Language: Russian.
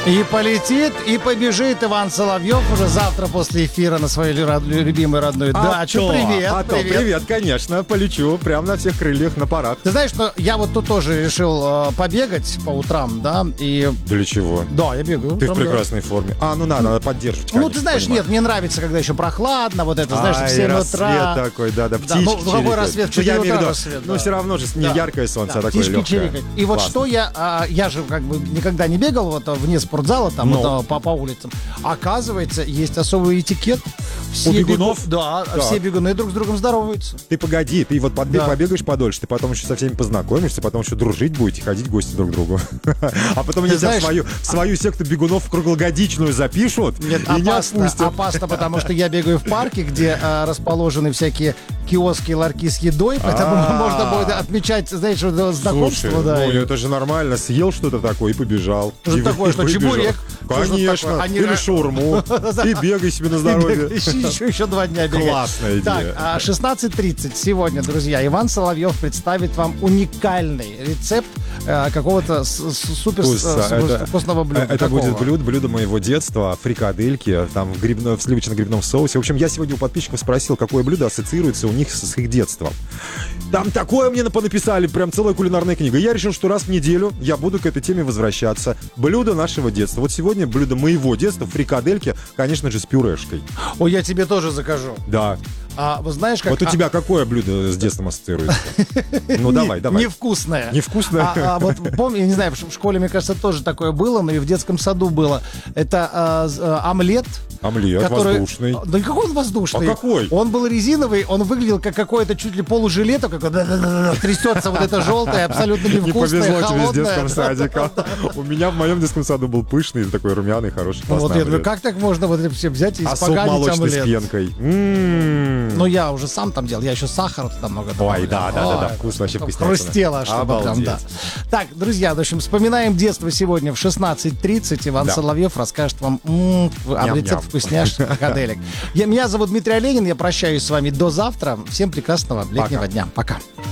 И полетит, и побежит Иван Соловьев уже завтра после эфира на своей любимой родной дачу. Привет, привет, конечно, полечу прямо на всех крыльях, на парад. Ты знаешь, что я вот тут тоже решил побегать по утрам, да, и... Для чего? Да, я бегаю. Ты в прекрасной форме. Ну надо поддерживать, конечно, Ну, ты знаешь, понимаю. нет, мне нравится, когда еще прохладно, вот это, знаешь, в 7 утра. Рассвет такой, да, птички ну, какой рассвет? Ну, я имею в виду, рассвет, ну, да. все равно же не яркое солнце, а такое птички легкое. чирикают. И вот Классно. что я же как бы никогда не бегал вот вне спортзала, там, вот, по улицам. Оказывается, есть особый этикет. Все У бегунов? Да, все бегуны друг с другом здороваются. Ты погоди, ты вот побегаешь подольше, ты потом еще со всеми познакомишься, потом еще дружить будете, ходить в гости друг к другу. А потом они тебя в свою секту бегунов круглогодичную запишут и не отпустят. Опасно, потому что я бегаю в парке, где расположены всякие киоски, ларьки с едой, поэтому можно будет отмечать, знаешь, знакомство. Слушай, ну это же нормально, съел что-то такое и побежал. Что такое, что чебурек? Конечно, или шаурму. И бегай себе на здоровье. Еще 2 дня бегать. Классная идея. Так, 16:30 сегодня, друзья, Иван Соловьев представит вам уникальный рецепт какого-то супер вкусного блюда. Это будет блюдо моего детства, фрикадельки, там в сливочно-грибном соусе. В общем, я сегодня у подписчиков спросил, какое блюдо ассоциируется у них с их детством. Там такое мне понаписали, прям целая кулинарная книга. Я решил, что раз в неделю я буду к этой теме возвращаться. Блюдо нашего детства. Вот сегодня блюдо моего детства, фрикадельки, конечно же, с пюрешкой. Ой, я тебе тоже закажу. Да. Вы знаешь, как... Вот у тебя какое блюдо с детством ассоциируется? Ну, давай. Невкусное. Невкусное? Вот помню, я не знаю, в школе, мне кажется, тоже такое было, но и в детском саду было. Это омлет. Омлет воздушный. Да какой он воздушный? А какой? Он был резиновый, он выглядел как какое-то чуть ли полужилето, как трясется вот это желтое, абсолютно невкусное, не повезло тебе с холодное. детским садиком. У меня в моем детском саду был пышный, такой румяный, хороший, классный омлет. Как так можно вот это все взять и А суп испоганить молочный омлет? с пенкой. Ну, я уже сам там делал, я еще сахар туда много добавлял. Ой, да, вкусно, вообще вкусно. Хрустело, чтобы там, да. Так, друзья, в общем, вспоминаем детство сегодня в 16:30. Иван Соловьев расскажет вам об рецепте вкусняшек фрикаделек. Меня зовут Дмитрий Оленин, я прощаюсь с вами до завтра. Всем прекрасного летнего дня. Пока.